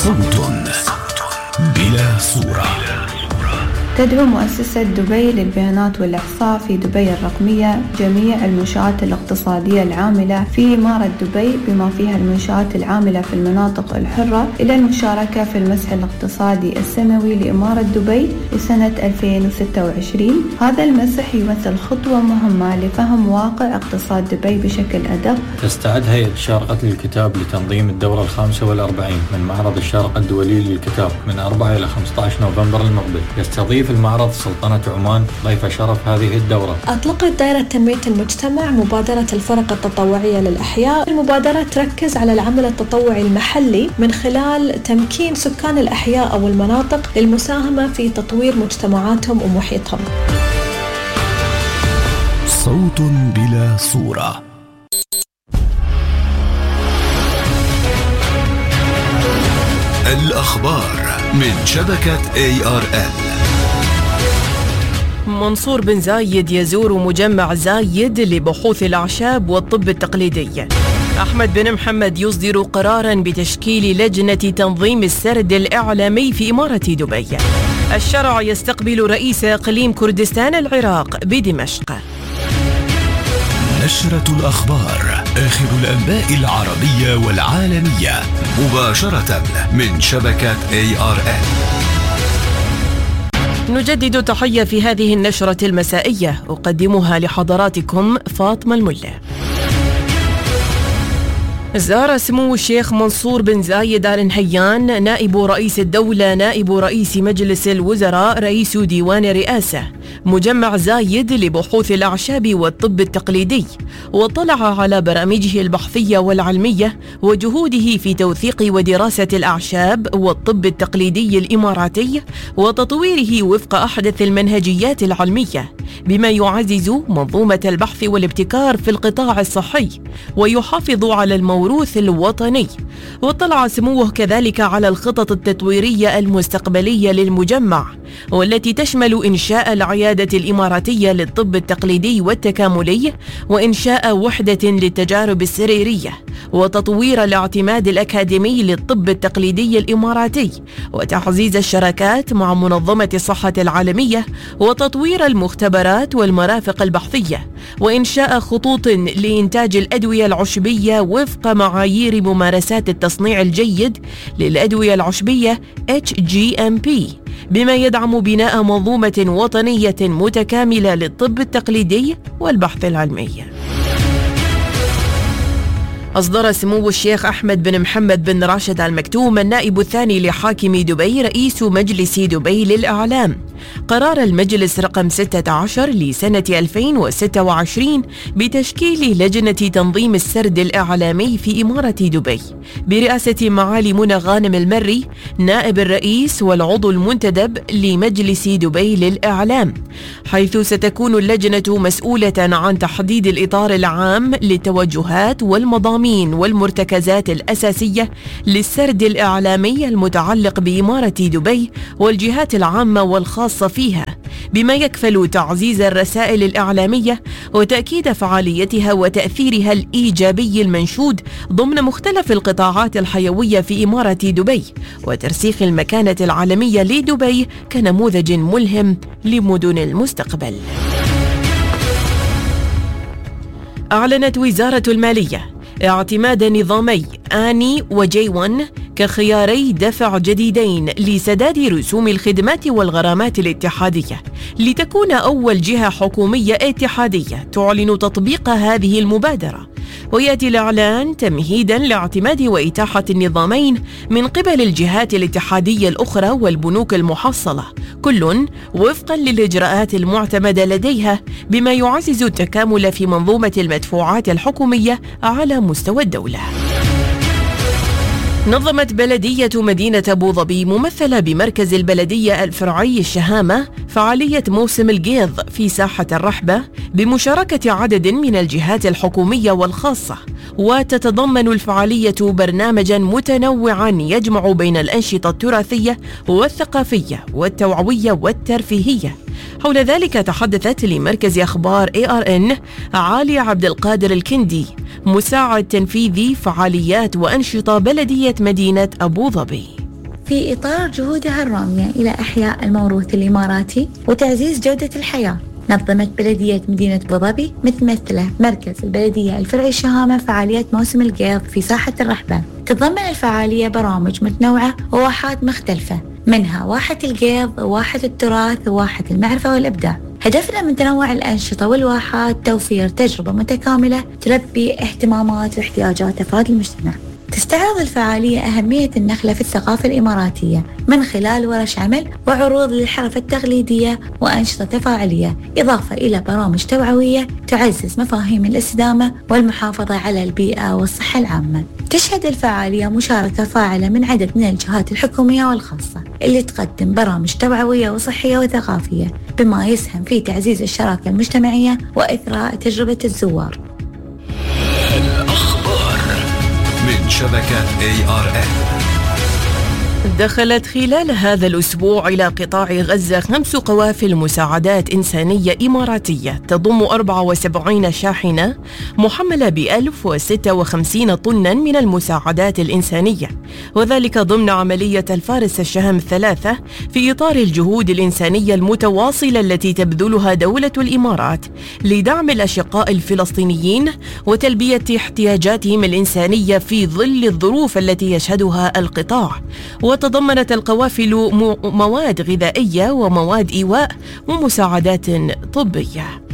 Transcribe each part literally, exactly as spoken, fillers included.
صوت بلا صورة. تدعو مؤسسة دبي للبيانات والإحصاء في دبي الرقمية جميع المنشآت الاقتصادية العاملة في إمارة دبي بما فيها المنشآت العاملة في المناطق الحرة إلى المشاركة في المسح الاقتصادي السنوي لإمارة دبي لسنة ألفين وستة وعشرين. هذا المسح يمثل خطوة مهمة لفهم واقع اقتصاد دبي بشكل أدق. تستعد هيئة الشارقة للكتاب لتنظيم الدورة الخامسة والأربعين من معرض الشارقة الدولي للكتاب من أربعة إلى خمسة عشر نوفمبر المقبل. يستضيف في المعرض سلطنة عمان ضيف شرف هذه الدورة. أطلقت دائرة تنمية المجتمع مبادرة الفرق التطوعية للأحياء. المبادرة تركز على العمل التطوعي المحلي من خلال تمكين سكان الأحياء أو المناطق للمساهمة في تطوير مجتمعاتهم ومحيطهم. صوت بلا صورة. الأخبار من شبكة إيه آر إل. منصور بن زايد يزور مجمع زايد لبحوث الأعشاب والطب التقليدي. أحمد بن محمد يصدر قراراً بتشكيل لجنة تنظيم السرد الإعلامي في إمارة دبي. الشرع يستقبل رئيس إقليم كردستان العراق بدمشق. نشرة الأخبار، آخر الأنباء العربية والعالمية مباشرة من شبكة إيه آر إل. نجدد تحية في هذه النشرة المسائية، أقدمها لحضراتكم فاطمة الملا. زار سمو الشيخ منصور بن زايد آل نهيان نائب رئيس الدولة نائب رئيس مجلس الوزراء رئيس ديوان الرئاسة مجمع زايد لبحوث الأعشاب والطب التقليدي، وطلع على برامجه البحثية والعلمية وجهوده في توثيق ودراسة الأعشاب والطب التقليدي الإماراتي وتطويره وفق أحدث المنهجيات العلمية، بما يعزز منظومة البحث والابتكار في القطاع الصحي ويحافظ على الموروث الوطني. واطلع سموه كذلك على الخطط التطويرية المستقبلية للمجمع، والتي تشمل إنشاء العيادة الإماراتية للطب التقليدي والتكاملي، وإنشاء وحدة للتجارب السريرية، وتطوير الاعتماد الأكاديمي للطب التقليدي الإماراتي، وتعزيز الشراكات مع منظمة الصحة العالمية، وتطوير المختبرات والمرافق البحثية، وإنشاء خطوط لإنتاج الأدوية العشبية وفق معايير ممارسات التصنيع الجيد للأدوية العشبية إتش جي إم بي، بما يدعم بناء منظومة وطنية متكاملة للطب التقليدي والبحث العلمي. أصدر سمو الشيخ أحمد بن محمد بن راشد آل مكتوم النائب الثاني لحاكم دبي رئيس مجلس دبي للإعلام قرار المجلس رقم ستة عشر لسنة ألفين وستة وعشرين بتشكيل لجنة تنظيم السرد الإعلامي في إمارة دبي برئاسة معالي منى غانم المري نائب الرئيس والعضو المنتدب لمجلس دبي للإعلام، حيث ستكون اللجنة مسؤولة عن تحديد الإطار العام للتوجهات والمضامين والمرتكزات الأساسية للسرد الإعلامي المتعلق بإمارة دبي والجهات العامة والخاصة فيها، بما يكفل تعزيز الرسائل الإعلامية وتأكيد فعاليتها وتأثيرها الإيجابي المنشود ضمن مختلف القطاعات الحيوية في إمارة دبي، وترسيخ المكانة العالمية لدبي كنموذج ملهم لمدن المستقبل. أعلنت وزارة المالية اعتماد نظامي آني وجي ون كخياري دفع جديدين لسداد رسوم الخدمات والغرامات الاتحادية، لتكون أول جهة حكومية اتحادية تعلن تطبيق هذه المبادرة. ويأتي الإعلان تمهيداً لاعتماد وإتاحة النظامين من قبل الجهات الاتحادية الأخرى والبنوك المحصلة، كل وفقاً للإجراءات المعتمدة لديها، بما يعزز التكامل في منظومة المدفوعات الحكومية على مستوى الدولة. نظمت بلدية مدينة أبو ظبي ممثلة بمركز البلدية الفرعي الشهامة فعالية موسم القيض في ساحة الرحبة بمشاركة عدد من الجهات الحكومية والخاصة، وتتضمن الفعالية برنامجا متنوعا يجمع بين الأنشطة التراثية والثقافية والتوعوية والترفيهية. حول ذلك تحدثت لمركز أخبار إيه آر إن عالي عبد القادر الكندي مساعد تنفيذي فعاليات وأنشطة بلدية مدينة أبو ظبي. في إطار جهودها الرامية إلى إحياء الموروث الإماراتي وتعزيز جودة الحياة، نظمت بلدية مدينة أبوظبي متمثلة مركز البلدية الفرعي الشهامة فعالية موسم القيض في ساحة الرحبة. تتضمن الفعالية برامج متنوعة وواحات مختلفة، منها واحة القيض وواحة التراث وواحة المعرفة والإبداع. هدفنا من تنوع الأنشطة والواحات توفير تجربة متكاملة تلبي اهتمامات واحتياجات أفراد المجتمع. تستعرض الفعالية أهمية النخلة في الثقافة الإماراتية من خلال ورش عمل وعروض للحرف التقليدية وأنشطة تفاعلية، إضافة إلى برامج توعوية تعزز مفاهيم الاستدامة والمحافظة على البيئة والصحة العامة. تشهد الفعالية مشاركة فاعلة من عدد من الجهات الحكومية والخاصة اللي تقدم برامج توعوية وصحية وثقافية، بما يسهم في تعزيز الشراكة المجتمعية وإثراء تجربة الزوار. من شبكة إيه آر إن. دخلت خلال هذا الأسبوع إلى قطاع غزة خمس قوافل مساعدات إنسانية إماراتية تضم أربعة وسبعين شاحنة محملة ب ألف وستة وخمسين طنا من المساعدات الإنسانية، وذلك ضمن عملية الفارس الشهم الثلاثة في إطار الجهود الإنسانية المتواصلة التي تبذلها دولة الإمارات لدعم الأشقاء الفلسطينيين وتلبية احتياجاتهم الإنسانية في ظل الظروف التي يشهدها القطاع. وتضمنت القوافل مواد غذائية ومواد إيواء ومساعدات طبية.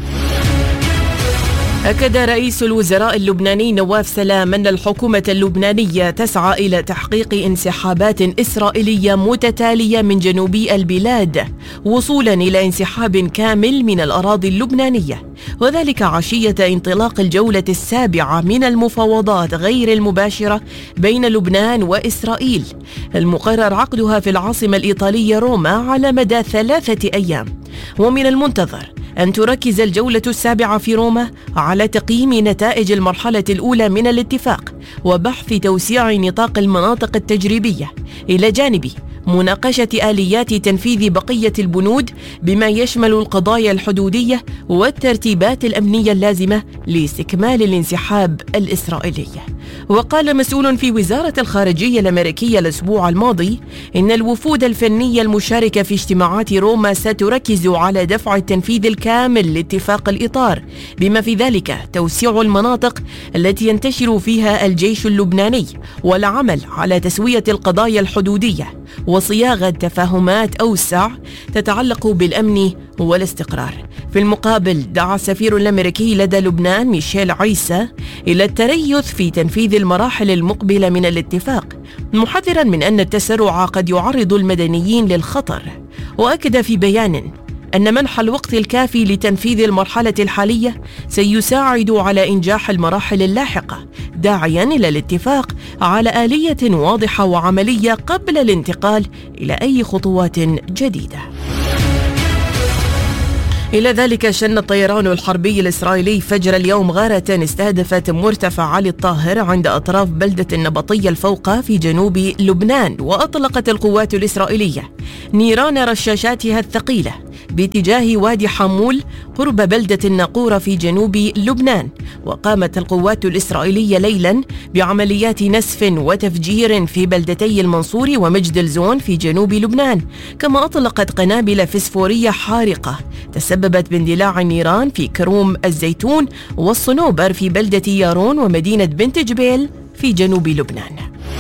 أكد رئيس الوزراء اللبناني نواف سلام أن الحكومة اللبنانية تسعى إلى تحقيق انسحابات إسرائيلية متتالية من جنوبي البلاد وصولا إلى انسحاب كامل من الأراضي اللبنانية، وذلك عشية انطلاق الجولة السابعة من المفاوضات غير المباشرة بين لبنان وإسرائيل المقرر عقدها في العاصمة الإيطالية روما على مدى ثلاثة أيام. ومن المنتظر أن تركز الجولة السابعة في روما على تقييم نتائج المرحلة الأولى من الاتفاق وبحث توسيع نطاق المناطق التجريبية، إلى جانب مناقشة آليات تنفيذ بقية البنود بما يشمل القضايا الحدودية والترتيبات الأمنية اللازمة لاستكمال الانسحاب الإسرائيلي. وقال مسؤول في وزارة الخارجية الأمريكية الأسبوع الماضي إن الوفود الفنية المشاركة في اجتماعات روما ستركز على دفع التنفيذ الكامل لاتفاق الإطار، بما في ذلك توسيع المناطق التي ينتشر فيها الجيش اللبناني والعمل على تسوية القضايا الحدودية وصياغة تفاهمات أوسع تتعلق بالأمن والاستقرار. في المقابل دعا السفير الأمريكي لدى لبنان ميشيل عيسى إلى التريث في تنفيذ المراحل المقبلة من الاتفاق، محذرا من أن التسرع قد يعرض المدنيين للخطر. وأكد في بيان أن منح الوقت الكافي لتنفيذ المرحلة الحالية سيساعد على إنجاح المراحل اللاحقة، داعياً إلى الاتفاق على آلية واضحة وعملية قبل الانتقال إلى أي خطوات جديدة. إلى ذلك شن الطيران الحربي الإسرائيلي فجر اليوم غارة استهدفت مرتفع علي الطاهر عند أطراف بلدة النبطية الفوقة في جنوب لبنان، وأطلقت القوات الإسرائيلية نيران رشاشاتها الثقيلة باتجاه وادي حمول قرب بلدة الناقورة في جنوب لبنان. وقامت القوات الإسرائيلية ليلا بعمليات نسف وتفجير في بلدتي المنصور ومجد الزون في جنوب لبنان، كما أطلقت قنابل فسفورية حارقة تسببت باندلاع النيران في كروم الزيتون والصنوبر في بلدة يارون ومدينة بنت جبيل في جنوب لبنان.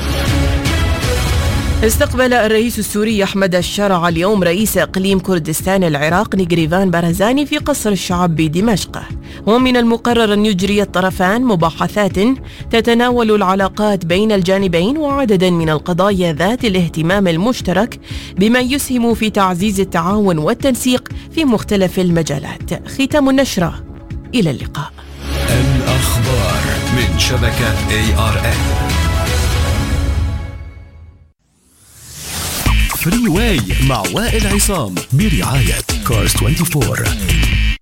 استقبل الرئيس السوري أحمد الشرع اليوم رئيس إقليم كردستان العراق نيغريفان بارزاني في قصر الشعب بدمشق، ومن المقرر أن يجري الطرفان مباحثات تتناول العلاقات بين الجانبين وعددا من القضايا ذات الاهتمام المشترك بما يسهم في تعزيز التعاون والتنسيق في مختلف المجالات. ختام النشرة، إلى اللقاء. الأخبار من شبكة إيه آر إن. فري واي مع وائل عصام برعاية كارز أربعة وعشرين.